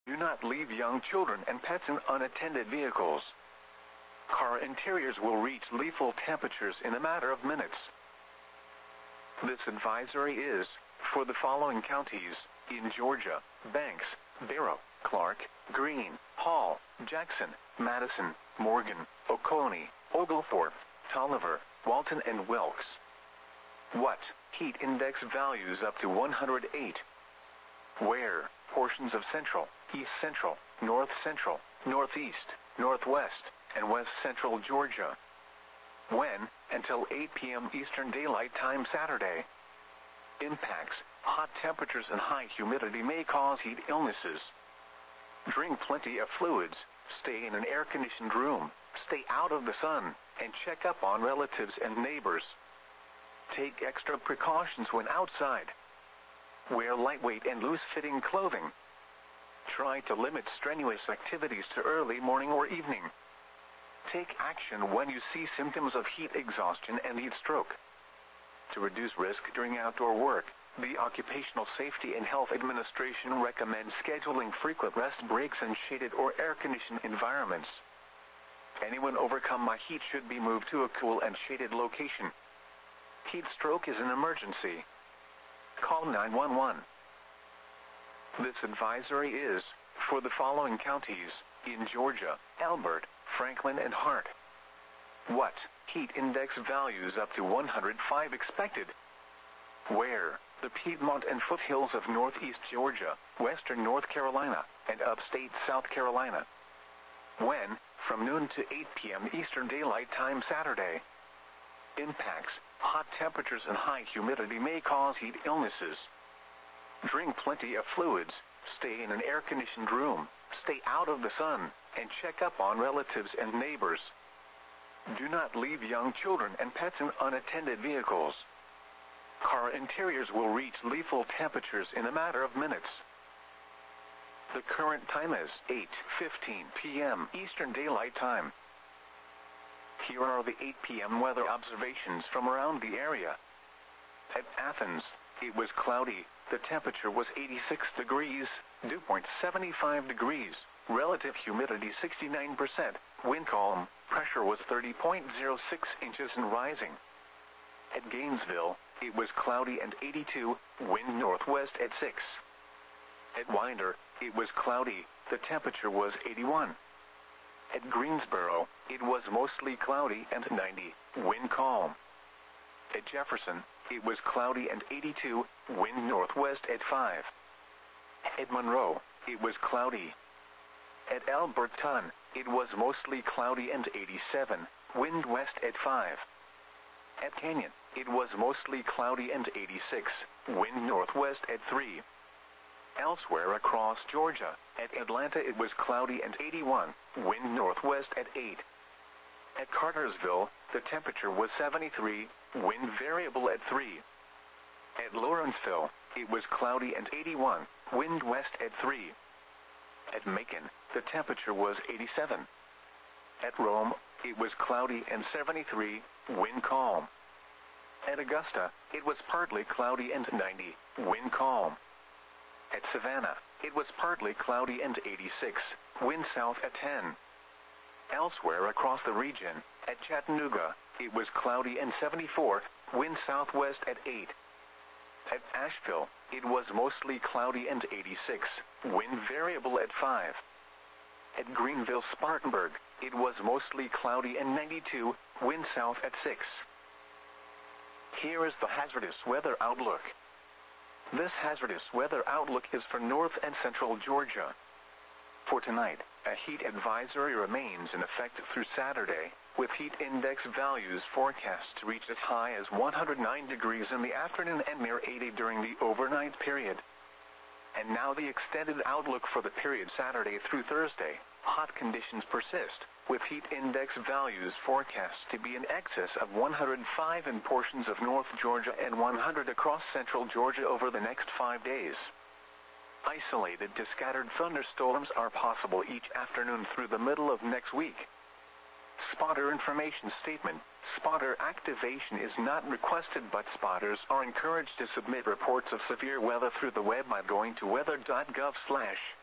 Do not leave young children and pets in unattended vehicles. Car interiors will reach lethal temperatures in a matter of minutes. This advisory is for the following counties in Georgia: Banks, Barrow, Clark, Greene, Hall, Jackson, Madison, Morgan, Oconee, Oglethorpe, Tolliver, Walton, and Wilkes. What? Heat index values up to 108. Where? Portions of central, east central, north central, northeast, northwest, and west central Georgia. When? Until 8 p.m. Eastern Daylight Time Saturday. Impacts: hot temperatures and high humidity may cause heat illnesses. Drink plenty of fluids, stay in an air-conditioned room, stay out of the sun, and check up on relatives and neighbors. Take extra precautions when outside. Wear lightweight and loose-fitting clothing. Try to limit strenuous activities to early morning or evening. Take action when you see symptoms of heat exhaustion and heat stroke. To reduce risk during outdoor work, the Occupational Safety and Health Administration recommends scheduling frequent rest breaks in shaded or air-conditioned environments. Anyone overcome by heat should be moved to a cool and shaded location. Heat stroke is an emergency. Call 911. This advisory is for the following counties in Georgia: Elbert, Franklin, and Hart. What? Heat index values up to 105 expected. Where? The Piedmont and foothills of northeast Georgia, western North Carolina, and upstate South Carolina. When? From noon to 8 p.m. Eastern Daylight Time Saturday. Impacts: hot temperatures and high humidity may cause heat illnesses. Drink plenty of fluids, stay in an air-conditioned room, stay out of the sun, and check up on relatives and neighbors. Do not leave young children and pets in unattended vehicles. Car interiors will reach lethal temperatures in a matter of minutes. The current time is 8:15 p.m. Eastern Daylight Time. Here are the 8 p.m. weather observations from around the area. At Athens, it was cloudy. The temperature was 86 degrees, dew point 75 degrees, relative humidity 69%, wind calm, pressure was 30.06 inches and rising. At Gainesville, it was cloudy and 82, wind northwest at 6. At Winder, it was cloudy, the temperature was 81. At Greensboro, it was mostly cloudy and 90, wind calm. At Jefferson, it was cloudy and 82, wind northwest at 5. At Monroe, it was cloudy. At Alberton, it was mostly cloudy and 87, wind west at 5. At Canyon, it was mostly cloudy and 86, wind northwest at 3. Elsewhere across Georgia, at Atlanta it was cloudy and 81, wind northwest at 8. At Cartersville, the temperature was 73, wind variable at 3. At Lawrenceville, it was cloudy and 81, wind west at 3. At Macon, the temperature was 87. At Rome, it was cloudy and 73, wind calm. At Augusta, it was partly cloudy and 90, wind calm. At Savannah, it was partly cloudy and 86, wind south at 10. Elsewhere across the region, at Chattanooga, it was cloudy and 74, wind southwest at 8. At Asheville, it was mostly cloudy and 86, wind variable at 5. At Greenville-Spartanburg, it was mostly cloudy and 92, wind south at 6. Here is the hazardous weather outlook. This hazardous weather outlook is for north and central Georgia. For tonight, a heat advisory remains in effect through Saturday, with heat index values forecast to reach as high as 109 degrees in the afternoon and near 80 during the overnight period. And now the extended outlook for the period Saturday through Thursday. Hot conditions persist, with heat index values forecast to be in excess of 105 in portions of North Georgia and 100 across central Georgia over the next 5 days. Isolated to scattered thunderstorms are possible each afternoon through the middle of next week. Spotter information statement. Spotter activation is not requested, but spotters are encouraged to submit reports of severe weather through the web by going to weather.gov/.